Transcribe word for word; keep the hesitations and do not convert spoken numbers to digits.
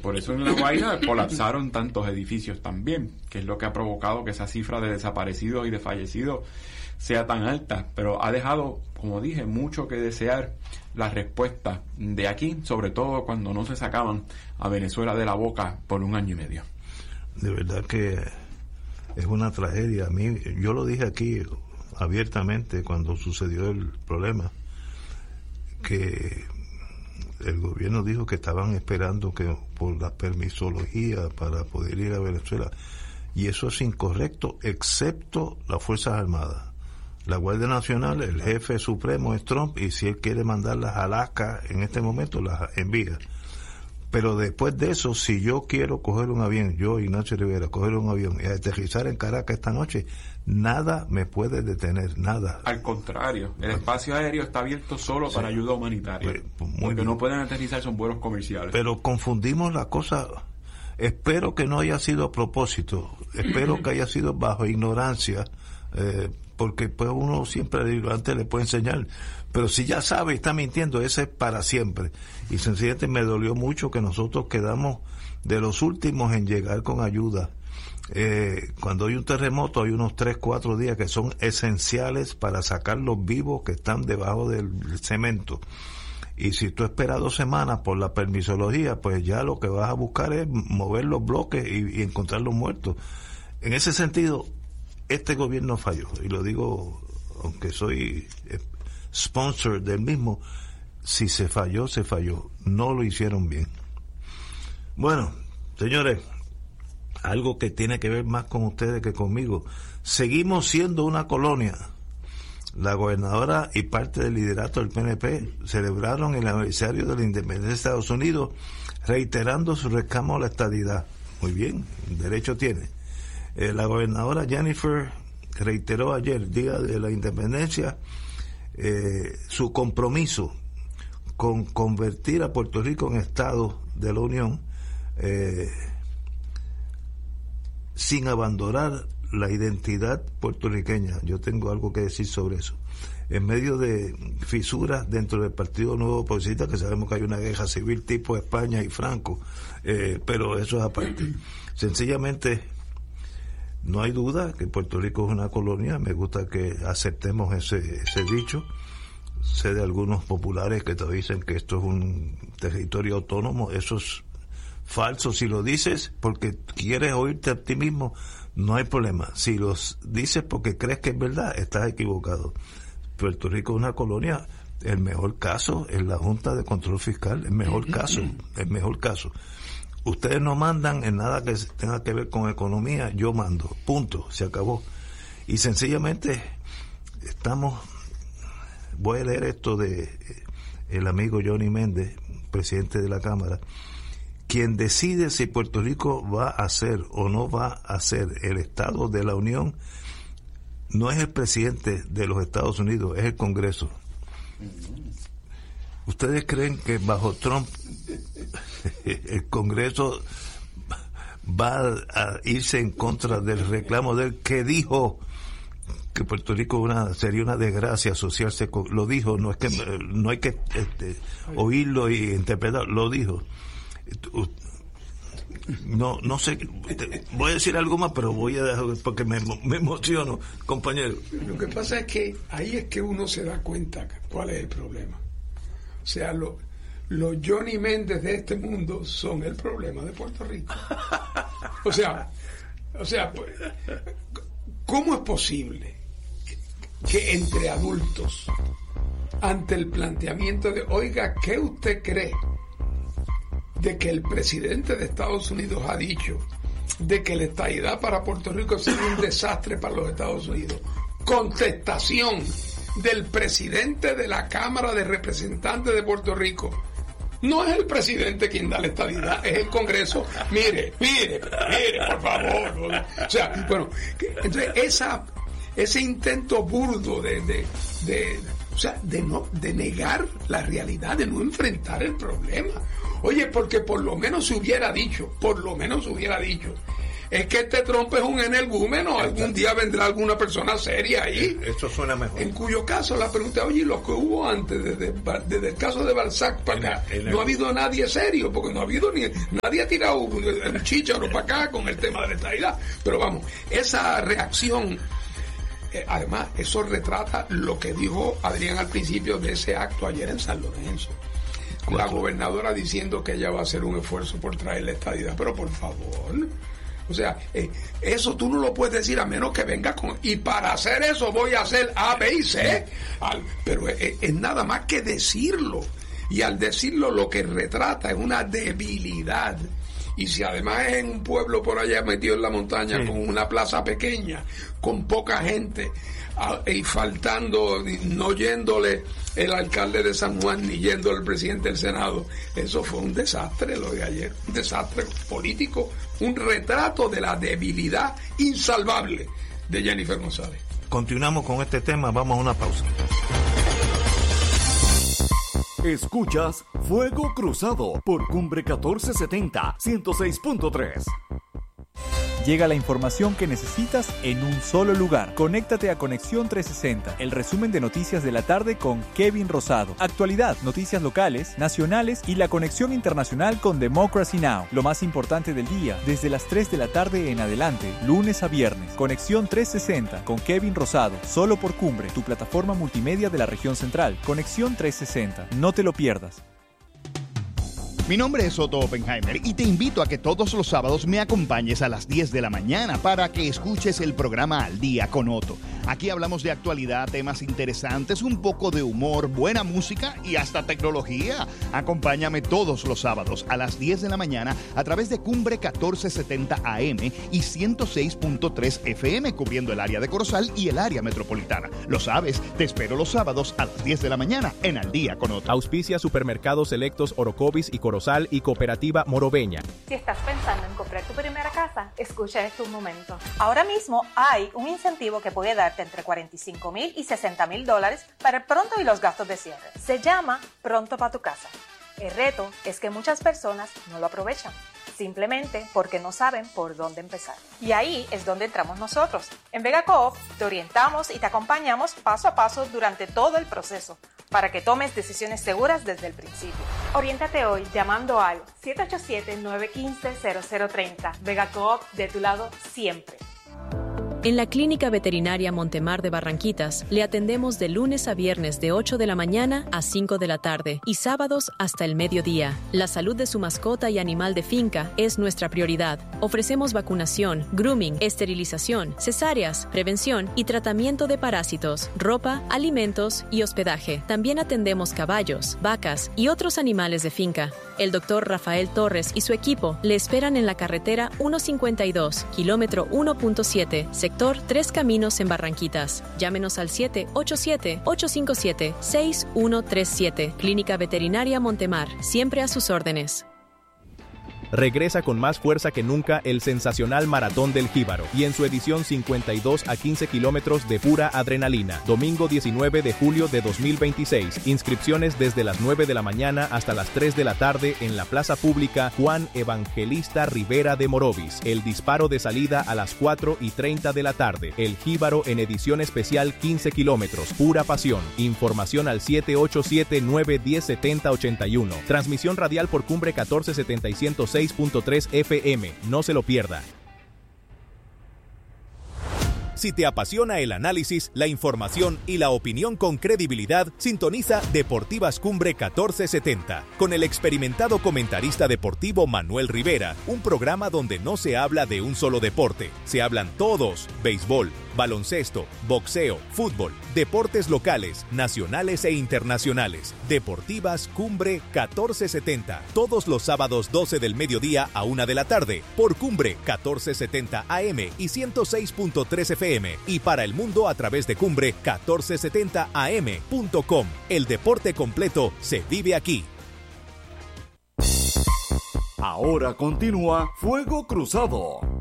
por eso en La Guaira colapsaron tantos edificios también, que es lo que ha provocado que esa cifra de desaparecidos y de fallecidos sea tan alta, pero ha dejado, como dije, mucho que desear las respuestas de aquí, sobre todo cuando no se sacaban a Venezuela de la boca por un año y medio. De verdad que es una tragedia. A mí, yo lo dije aquí abiertamente cuando sucedió el problema, que el gobierno dijo que estaban esperando que por la permisología para poder ir a Venezuela, y eso es incorrecto, excepto las Fuerzas Armadas. La Guardia Nacional, el jefe supremo es Trump, y si él quiere mandarlas a Alaska en este momento, las envía. Pero después de eso, si yo quiero coger un avión, yo, Ignacio Rivera, coger un avión y aterrizar en Caracas esta noche, nada me puede detener, nada. Al contrario, el espacio aéreo está abierto solo sí. para ayuda humanitaria. Pues, pues, porque bien. No pueden aterrizar, son vuelos comerciales. Pero confundimos la cosa. Espero que no haya sido a propósito, espero que haya sido bajo ignorancia, eh, porque pues uno siempre antes le puede enseñar, pero si ya sabe y está mintiendo, ese es para siempre. Y sencillamente me dolió mucho que nosotros quedamos de los últimos en llegar con ayuda. Eh, cuando hay un terremoto hay unos tres, cuatro días que son esenciales para sacar los vivos que están debajo del cemento. Y si tú esperas dos semanas por la permisología, pues ya lo que vas a buscar es mover los bloques y, y encontrar los muertos. En ese sentido, este gobierno falló, y lo digo aunque soy sponsor del mismo. Si se falló, se falló, no lo hicieron bien. Bueno, señores, algo que tiene que ver más con ustedes que conmigo, seguimos siendo una colonia. La gobernadora y parte del liderato del P N P celebraron el aniversario de la independencia de Estados Unidos, reiterando su reclamo a la estadidad. Muy bien, derecho tiene. Eh, la gobernadora Jennifer reiteró ayer, día de la independencia, eh, su compromiso con convertir a Puerto Rico en Estado de la Unión, eh, sin abandonar la identidad puertorriqueña. Yo tengo algo que decir sobre eso. En medio de fisuras dentro del Partido Nuevo Progresista, que sabemos que hay una guerra civil tipo España y Franco, eh, pero eso es aparte. Sencillamente, no hay duda que Puerto Rico es una colonia. Me gusta que aceptemos ese, ese dicho. Sé de algunos populares que te dicen que esto es un territorio autónomo. Eso es falso. Si lo dices porque quieres oírte a ti mismo, no hay problema. Si lo dices porque crees que es verdad, estás equivocado. Puerto Rico es una colonia. El mejor caso es la Junta de Control Fiscal. El mejor caso, el mejor caso. Ustedes no mandan en nada que tenga que ver con economía, yo mando, punto, se acabó. Y sencillamente estamos, voy a leer esto de el amigo Johnny Méndez, presidente de la Cámara. Quien decide si Puerto Rico va a ser o no va a ser el Estado de la Unión no es el presidente de los Estados Unidos, es el Congreso. ¿Ustedes creen que bajo Trump el Congreso va a irse en contra del reclamo del que dijo que Puerto Rico una, sería una desgracia asociarse con, lo dijo, no es que no hay que este, oírlo y interpretarlo, lo dijo. No, no sé, te, voy a decir algo más, pero voy a dejar porque me, me emociono, compañero. Lo que pasa es que ahí es que uno se da cuenta cuál es el problema. O sea, lo, los Johnny Méndez de este mundo son el problema de Puerto Rico. O sea, o sea, ¿cómo es posible que, que entre adultos, ante el planteamiento de, oiga, ¿qué usted cree de que el presidente de Estados Unidos ha dicho de que la estadidad para Puerto Rico sería un desastre para los Estados Unidos? Contestación del presidente de la Cámara de Representantes de Puerto Rico. No es el presidente quien da la estadidad, es el Congreso. Mire, mire, mire, por favor. O sea, bueno, entonces esa, ese intento burdo de, de, de, o sea, de no, de negar la realidad, de no enfrentar el problema. Oye, porque por lo menos se hubiera dicho, por lo menos se hubiera dicho es que este Trump es un energúmeno, algún día vendrá alguna persona seria ahí. Eso suena mejor. En cuyo caso la pregunta, oye, lo que hubo antes, desde, desde el caso de Balzac para acá, en el, en el... no ha habido nadie serio, porque no ha habido ni, nadie ha tirado un, un chícharo para acá con el tema de la estadidad. Pero vamos, esa reacción, eh, además, eso retrata lo que dijo Adrián al principio de ese acto ayer en San Lorenzo. La gobernadora diciendo que ella va a hacer un esfuerzo por traer la estadidad, pero por favor, o sea, eh, eso tú no lo puedes decir a menos que venga con, y para hacer eso voy a hacer A, B y C, al, pero es, es nada más que decirlo, y al decirlo lo que retrata es una debilidad. Y si además es en un pueblo por allá metido en la montaña, sí, con una plaza pequeña, con poca gente, a, y faltando, no yéndole el alcalde de San Juan ni yendo el presidente del Senado, eso fue un desastre lo de ayer, un desastre político, un retrato de la debilidad insalvable de Jennifer González. Continuamos con este tema, vamos a una pausa. Escuchas Fuego Cruzado por Cumbre catorce setenta, ciento seis punto tres. Llega la información que necesitas en un solo lugar. Conéctate a Conexión trescientos sesenta, el resumen de noticias de la tarde con Kevin Rosado. Actualidad, noticias locales, nacionales y la conexión internacional con Democracy Now! Lo más importante del día, desde las tres de la tarde en adelante, lunes a viernes. Conexión trescientos sesenta con Kevin Rosado, solo por Cumbre, tu plataforma multimedia de la región central. Conexión trescientos sesenta, no te lo pierdas. Mi nombre es Otto Oppenheimer y te invito a que todos los sábados me acompañes a las diez de la mañana para que escuches el programa Al Día con Otto. Aquí hablamos de actualidad, temas interesantes, un poco de humor, buena música y hasta tecnología. Acompáñame todos los sábados a las diez de la mañana a través de Cumbre catorce setenta A M y ciento seis punto tres F M, cubriendo el área de Corozal y el área metropolitana. Lo sabes, te espero los sábados a las diez de la mañana en Al Día con Otto. Auspicia Supermercados Selectos Orocovis y Corozal y Cooperativa Morobeña. Si estás pensando en comprar tu primera casa, escucha este un momento. Ahora mismo hay un incentivo que puede darte entre cuarenta y cinco mil y sesenta mil dólares para el pronto y los gastos de cierre. Se llama Pronto para tu casa. El reto es que muchas personas no lo aprovechan, simplemente porque no saben por dónde empezar. Y ahí es donde entramos nosotros. En Vega Coop te orientamos y te acompañamos paso a paso durante todo el proceso, para que tomes decisiones seguras desde el principio. Oriéntate hoy llamando al siete ocho siete, nueve uno cinco, cero cero tres cero. Vega Coop, de tu lado siempre. En la Clínica Veterinaria Montemar de Barranquitas le atendemos de lunes a viernes de ocho de la mañana a cinco de la tarde y sábados hasta el mediodía. La salud de su mascota y animal de finca es nuestra prioridad. Ofrecemos vacunación, grooming, esterilización, cesáreas, prevención y tratamiento de parásitos, ropa, alimentos y hospedaje. También atendemos caballos, vacas y otros animales de finca. El doctor Rafael Torres y su equipo le esperan en la carretera ciento cincuenta y dos, kilómetro uno punto siete, sector Tres Caminos en Barranquitas. Llámenos al siete ocho siete, ocho cinco siete, seis uno tres siete. Clínica Veterinaria Montemar, siempre a sus órdenes. Regresa con más fuerza que nunca el sensacional Maratón del Jíbaro y en su edición cincuenta y dos a quince kilómetros de pura adrenalina. Domingo diecinueve de julio de dos mil veintiséis. Inscripciones desde las nueve de la mañana hasta las tres de la tarde en la Plaza Pública Juan Evangelista Rivera de Morovis. El disparo de salida a las cuatro y treinta de la tarde. El Jíbaro en edición especial quince kilómetros. Pura pasión. Información al siete ocho siete, nueve uno cero, siete cero ocho uno. Transmisión radial por Cumbre catorce setenta y ciento seis punto tres F M. No se lo pierda. Si te apasiona el análisis, la información y la opinión con credibilidad, sintoniza Deportivas Cumbre catorce setenta con el experimentado comentarista deportivo Manuel Rivera, un programa donde no se habla de un solo deporte, se hablan todos: béisbol, baloncesto, boxeo, fútbol, deportes locales, nacionales e internacionales. Deportivas Cumbre catorce setenta, todos los sábados doce del mediodía a una de la tarde, por Cumbre catorce setenta A M y ciento seis punto tres F M, y para el mundo a través de Cumbre catorce setenta A M punto com. El deporte completo se vive aquí. Ahora continúa Fuego Cruzado.